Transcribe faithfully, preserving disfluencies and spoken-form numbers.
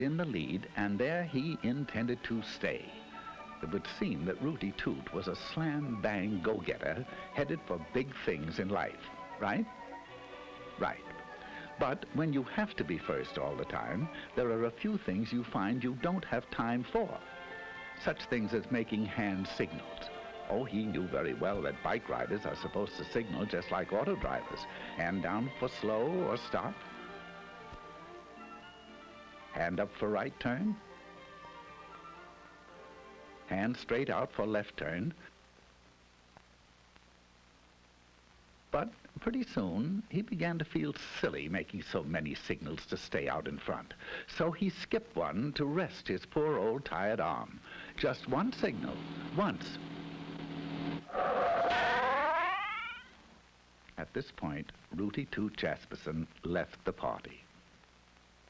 in the lead, and there he intended to stay. It would seem that Rooty Toot was a slam-bang go-getter headed for big things in life, right? Right. But when you have to be first all the time, there are a few things you find you don't have time for. Such things as making hand signals. Oh, he knew very well that bike riders are supposed to signal just like auto drivers. Hand down for slow or stop. Hand up for right turn. Hand straight out for left turn. But pretty soon, he began to feel silly making so many signals to stay out in front. So he skipped one to rest his poor old tired arm. Just one signal, once. At this point, Rooty Toot Jasperson left the party.